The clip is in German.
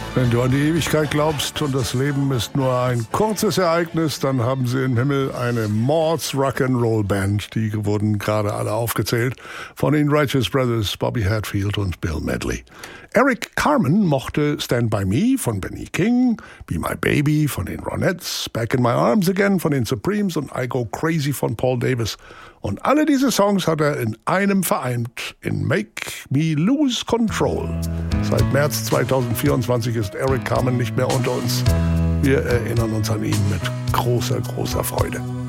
Wenn du an die Ewigkeit glaubst und das Leben ist nur ein kurzes Ereignis, dann haben sie im Himmel eine Mords Rock'n'Roll Band. Die wurden gerade alle aufgezählt von den Righteous Brothers, Bobby Hatfield und Bill Medley. Eric Carmen mochte Stand By Me von Benny King, Be My Baby von den Ronettes, Back in My Arms Again von den Supremes und I Go Crazy von Paul Davis. Und alle diese Songs hat er in einem vereint, in Make Me Lose Control. Seit März 2024 ist Eric Carmen nicht mehr unter uns. Wir erinnern uns an ihn mit großer, großer Freude.